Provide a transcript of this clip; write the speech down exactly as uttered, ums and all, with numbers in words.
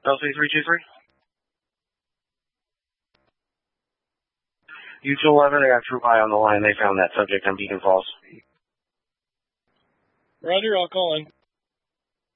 L C three two three. U two eleven, I got Troop Eye on the line. They found that subject on Beacon Falls. Roger, I'll call in.